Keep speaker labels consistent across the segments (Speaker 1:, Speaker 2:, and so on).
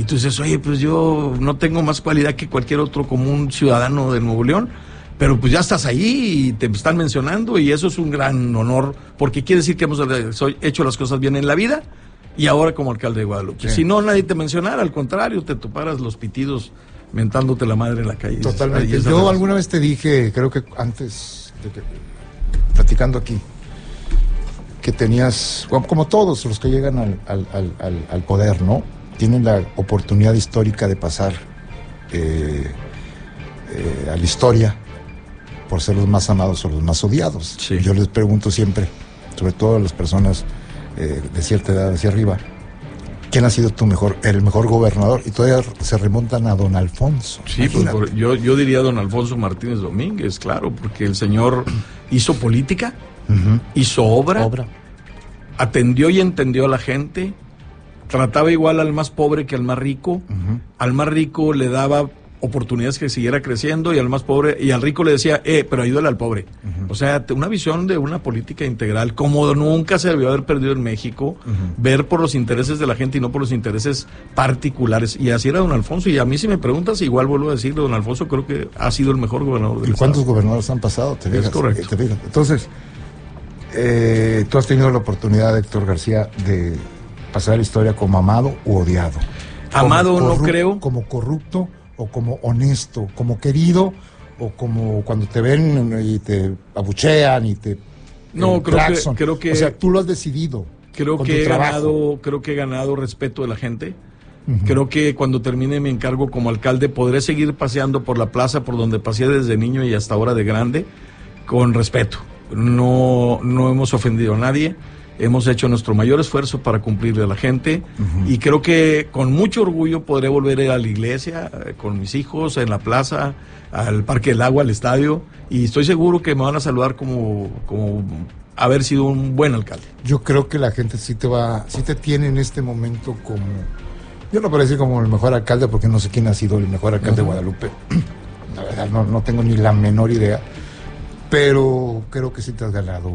Speaker 1: tú dices, oye, pues yo no tengo más cualidad que cualquier otro común ciudadano de Nuevo León, pero pues ya estás ahí y te están mencionando y eso es un gran honor, porque quiere decir que hemos hecho las cosas bien en la vida y ahora como alcalde de Guadalupe. Sí. Si no, nadie te mencionara, al contrario, te toparas los pitidos mentándote la madre en la calle.
Speaker 2: Totalmente. Yo alguna vez te dije, creo que antes, platicando aquí, que tenías, como todos los que llegan al poder, ¿no? Tienen la oportunidad histórica de pasar a la historia por ser los más amados o los más odiados. Sí. Yo les pregunto siempre, sobre todo a las personas de cierta edad hacia arriba, ¿quién ha sido el mejor gobernador? Y todavía se remontan a don Alfonso.
Speaker 1: Sí, pues yo diría don Alfonso Martínez Domínguez, claro, porque el señor hizo política, hizo obra, atendió y entendió a la gente, trataba igual al más pobre que al más rico, al más rico le daba oportunidades que siguiera creciendo y al más pobre, y al rico le decía, pero ayúdale al pobre. O sea, una visión de una política integral, como nunca se debió haber perdido en México, ver por los intereses de la gente y no por los intereses particulares. Y así era don Alfonso, y a mí si me preguntas, igual vuelvo a decir, don Alfonso creo que ha sido el mejor gobernador del
Speaker 2: ¿Y cuántos gobernadores han pasado? ¿Te fijas?
Speaker 1: Es correcto.
Speaker 2: Entonces, tú has tenido la oportunidad, Héctor García, de pasar a la historia como amado u odiado.
Speaker 1: Amado no creo.
Speaker 2: Como corrupto o como honesto, como querido, o como cuando te ven y te abuchean y te...
Speaker 1: No, creo que...
Speaker 2: O sea, tú lo has decidido.
Speaker 1: Creo que he ganado respeto de la gente. Creo que cuando termine mi encargo como alcalde podré seguir paseando por la plaza por donde pasé desde niño y hasta ahora de grande, con respeto. No hemos ofendido a nadie. Hemos hecho nuestro mayor esfuerzo para cumplirle a la gente y creo que con mucho orgullo podré volver a ir a la iglesia con mis hijos, en la plaza, al Parque del Agua, al estadio, y estoy seguro que me van a saludar como haber sido un buen alcalde.
Speaker 2: Yo creo que la gente sí te tiene en este momento como, yo no puedo decir como el mejor alcalde porque no sé quién ha sido el mejor alcalde de Guadalupe, la verdad no tengo ni la menor idea, pero creo que sí te has ganado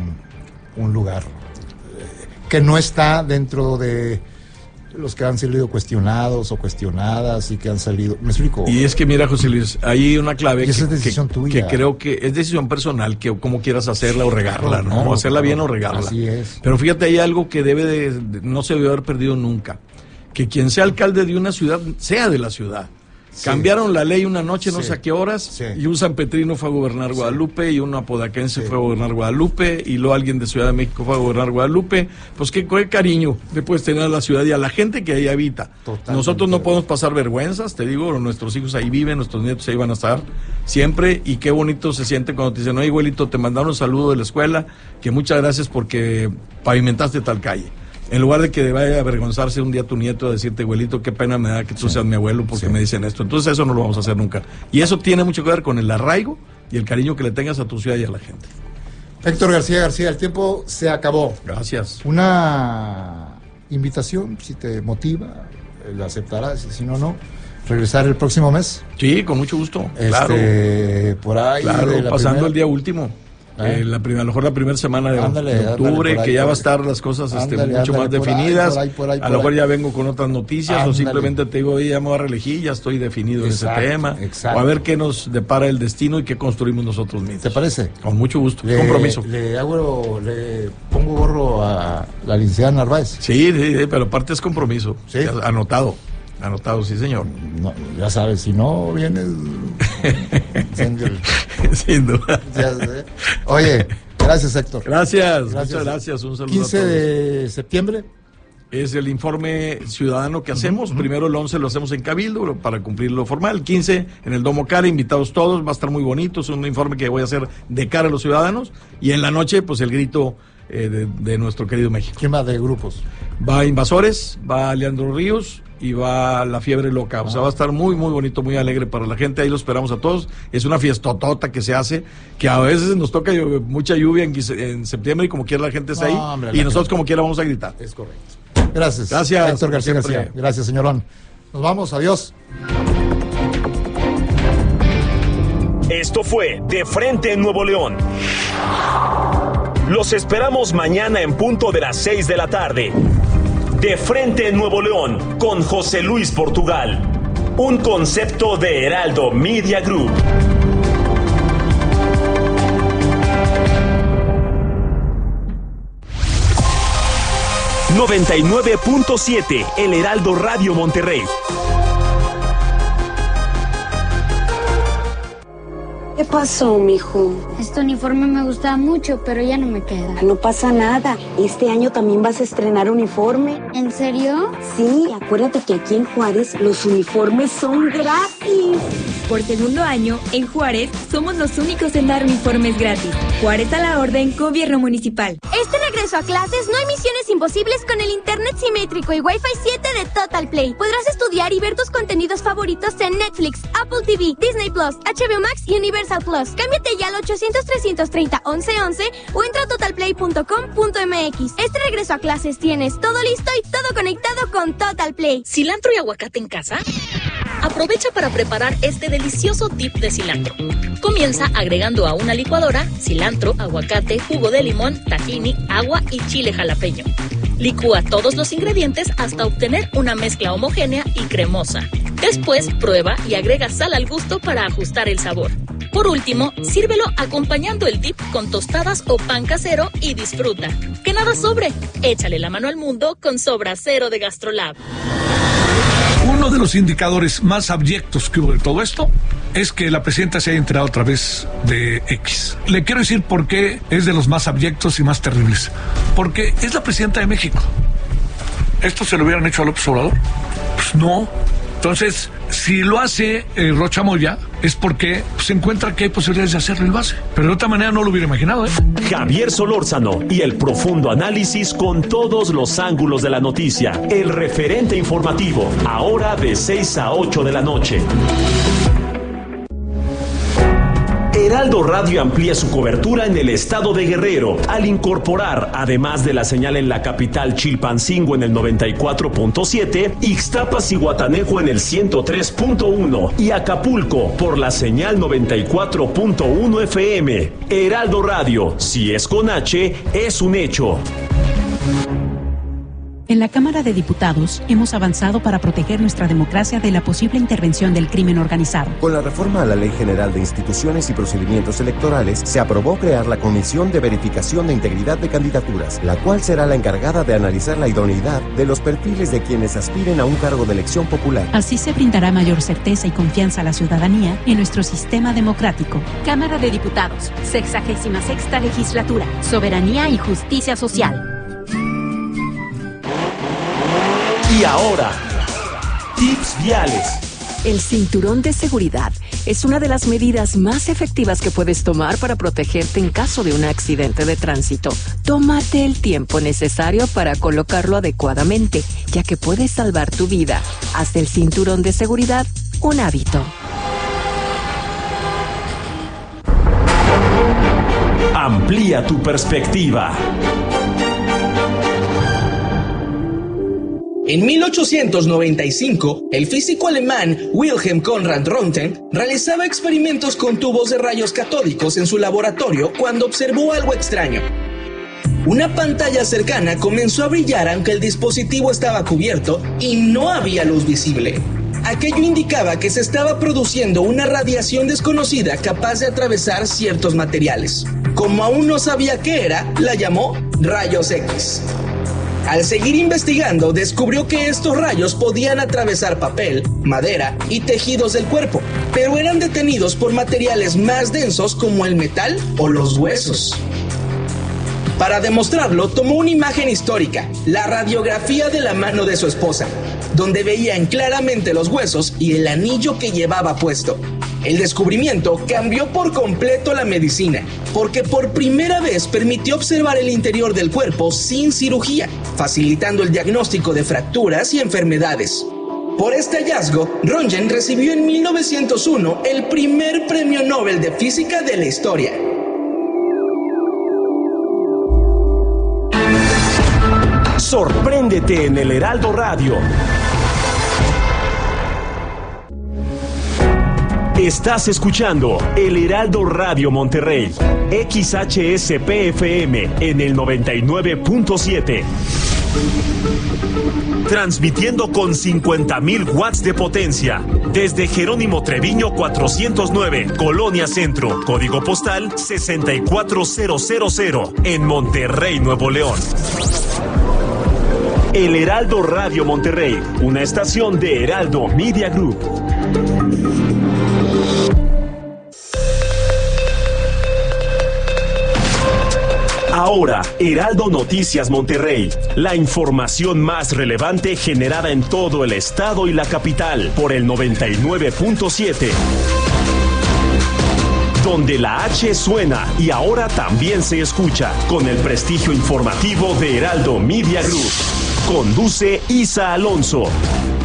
Speaker 2: un lugar que no está dentro de los que han salido cuestionados o cuestionadas y que han salido... ¿Me explico?
Speaker 1: Y es que mira, José Luis, hay una clave
Speaker 2: esa es decisión tuya.
Speaker 1: Que creo que es decisión personal, que como quieras hacerla o regarla, ¿no? Claro, hacerla bien o regarla.
Speaker 2: Así es.
Speaker 1: Pero fíjate, hay algo que no se debe haber perdido nunca. Que quien sea alcalde de una ciudad, sea de la ciudad. Sí. Cambiaron la ley una noche, no sé a qué horas, y un sanpetrino fue a gobernar Guadalupe, y un apodaquense fue a gobernar Guadalupe, y luego alguien de Ciudad de México fue a gobernar Guadalupe. Pues qué cariño le puedes tener a la ciudad y a la gente que ahí habita. Totalmente. Nosotros no podemos pasar vergüenzas, te digo, nuestros hijos ahí viven, nuestros nietos ahí van a estar siempre, y qué bonito se siente cuando te dicen, oye, abuelito, te mandaron un saludo de la escuela, que muchas gracias porque pavimentaste tal calle. En lugar de que vaya a avergonzarse un día tu nieto a decirte, abuelito, qué pena me da que tú seas mi abuelo porque me dicen esto. Entonces eso no lo vamos a hacer nunca. Y eso tiene mucho que ver con el arraigo y el cariño que le tengas a tu ciudad y a la gente.
Speaker 2: Héctor García, el tiempo se acabó.
Speaker 1: Gracias.
Speaker 2: Una invitación, si te motiva, la aceptarás, si no, regresar el próximo mes.
Speaker 1: Sí, con mucho gusto.
Speaker 2: Claro. Por ahí.
Speaker 1: Claro, pasando el día último. A lo mejor la primera semana de octubre, que ya va a estar las cosas mucho más definidas.
Speaker 2: Por ahí,
Speaker 1: a lo mejor ya vengo con otras noticias, o simplemente te digo, ya me voy a reelegir, ya estoy definido en ese tema. O a ver qué nos depara el destino y qué construimos nosotros mismos.
Speaker 2: ¿Te parece?
Speaker 1: Con mucho gusto, compromiso.
Speaker 2: Le pongo gorro a la licenciada Narváez.
Speaker 1: Sí, pero aparte es compromiso. ¿Sí? Anotado, sí, señor.
Speaker 2: No, ya sabes, si no vienes...
Speaker 1: Sin duda.
Speaker 2: Oye, gracias, Héctor.
Speaker 1: Gracias. Muchas gracias. Un saludo
Speaker 2: 15
Speaker 1: a todos.
Speaker 2: de septiembre.
Speaker 1: Es el informe ciudadano que hacemos. Primero el 11 lo hacemos en Cabildo para cumplir lo formal. El 15 en el Domo Cara, invitados todos. Va a estar muy bonito. Es un informe que voy a hacer de cara a los ciudadanos. Y en la noche, pues el grito de nuestro querido México.
Speaker 2: ¿Quién va de grupos?
Speaker 1: Va Invasores, va Leandro Ríos y va La Fiebre Loca. O sea, va a estar muy, muy bonito, muy alegre para la gente. Ahí lo esperamos a todos. Es una fiestotota que se hace, que a veces nos toca mucha lluvia en septiembre y como quiera la gente está ahí. Hombre, y nosotros como quiera vamos a gritar.
Speaker 2: Es correcto. Gracias.
Speaker 1: Gracias.
Speaker 2: Héctor García. Gracias, señorón. Nos vamos. Adiós.
Speaker 3: Esto fue De Frente en Nuevo León. Los esperamos mañana en punto de las 6 de la tarde. De Frente en Nuevo León, con José Luis Portugal. Un concepto de Heraldo Media Group. ...99.7... El Heraldo Radio Monterrey.
Speaker 4: ¿Qué pasó, mijo?
Speaker 5: Este uniforme me gustaba mucho, pero ya no me queda.
Speaker 4: No pasa nada. Este año también vas a estrenar uniforme.
Speaker 5: ¿En serio?
Speaker 4: Sí, acuérdate que aquí en Juárez los uniformes son gratis.
Speaker 6: Por segundo año, en Juárez, somos los únicos en dar uniformes gratis. Juárez a la orden, Gobierno Municipal.
Speaker 7: Este regreso a clases no hay misiones imposibles con el internet simétrico y Wi-Fi 7 de Total Play. Podrás estudiar y ver tus contenidos favoritos en Netflix, Apple TV, Disney Plus, HBO Max y Universal Plus. Cámbiate ya al 800-330-1111 o entra a totalplay.com.mx. Este regreso a clases tienes todo listo y todo conectado con Total Play.
Speaker 8: ¿Cilantro y aguacate en casa? Aprovecha para preparar este delicioso dip de cilantro. Comienza agregando a una licuadora cilantro, aguacate, jugo de limón, tahini, agua y chile jalapeño. Licúa todos los ingredientes hasta obtener una mezcla homogénea y cremosa. Después prueba y agrega sal al gusto para ajustar el sabor. Por último, sírvelo acompañando el dip con tostadas o pan casero y disfruta. Que nada sobre. Échale la mano al mundo con Sobra Cero de GastroLab.
Speaker 9: Uno de los indicadores más abyectos que hubo de todo esto es que la presidenta se haya enterado otra vez de X. Le quiero decir por qué es de los más abyectos y más terribles. Porque es la presidenta de México. ¿Esto se lo hubieran hecho a López Obrador? Pues no. Entonces, si lo hace Rocha Moya, es porque se encuentra que hay posibilidades de hacerlo y lo hace. Pero de otra manera no lo hubiera imaginado, ¿eh?
Speaker 3: Javier Solórzano y el profundo análisis con todos los ángulos de la noticia. El referente informativo, ahora de 6 a 8 de la noche. Heraldo Radio amplía su cobertura en el estado de Guerrero al incorporar, además de la señal en la capital Chilpancingo en el 94.7, Ixtapas y Guatanejo en el 103.1 y Acapulco por la señal 94.1 FM. Heraldo Radio, si es con H, es un hecho.
Speaker 10: En la Cámara de Diputados hemos avanzado para proteger nuestra democracia de la posible intervención del crimen organizado.
Speaker 11: Con la reforma a la Ley General de Instituciones y Procedimientos Electorales, se aprobó crear la Comisión de Verificación de Integridad de Candidaturas, la cual será la encargada de analizar la idoneidad de los perfiles de quienes aspiren a un cargo de elección popular.
Speaker 10: Así se brindará mayor certeza y confianza a la ciudadanía en nuestro sistema democrático. Cámara de Diputados, 66ª Legislatura, Soberanía y Justicia Social.
Speaker 3: Y ahora, tips viales.
Speaker 12: El cinturón de seguridad es una de las medidas más efectivas que puedes tomar para protegerte en caso de un accidente de tránsito. Tómate el tiempo necesario para colocarlo adecuadamente, ya que puede salvar tu vida. Haz del cinturón de seguridad un hábito.
Speaker 3: Amplía tu perspectiva.
Speaker 13: En 1895, el físico alemán Wilhelm Conrad Röntgen realizaba experimentos con tubos de rayos catódicos en su laboratorio cuando observó algo extraño. Una pantalla cercana comenzó a brillar aunque el dispositivo estaba cubierto y no había luz visible. Aquello indicaba que se estaba produciendo una radiación desconocida capaz de atravesar ciertos materiales. Como aún no sabía qué era, la llamó rayos X. Al seguir investigando, descubrió que estos rayos podían atravesar papel, madera y tejidos del cuerpo, pero eran detenidos por materiales más densos como el metal o los huesos. Para demostrarlo, tomó una imagen histórica, la radiografía de la mano de su esposa, donde veían claramente los huesos y el anillo que llevaba puesto. El descubrimiento cambió por completo la medicina, porque por primera vez permitió observar el interior del cuerpo sin cirugía, facilitando el diagnóstico de fracturas y enfermedades. Por este hallazgo, Röntgen recibió en 1901 el primer premio Nobel de Física de la historia.
Speaker 3: Sorpréndete en el Heraldo Radio. Estás escuchando el Heraldo Radio Monterrey, XHSPFM en el 99.7. Transmitiendo con 50,000 watts de potencia. Desde Jerónimo Treviño 409, Colonia Centro, código postal 64000, en Monterrey, Nuevo León. El Heraldo Radio Monterrey, una estación de Heraldo Media Group. Ahora, Heraldo Noticias Monterrey, la información más relevante generada en todo el estado y la capital por el 99.7. Donde la H suena y ahora también se escucha, con el prestigio informativo de Heraldo Media Group. Conduce Isa Alonso.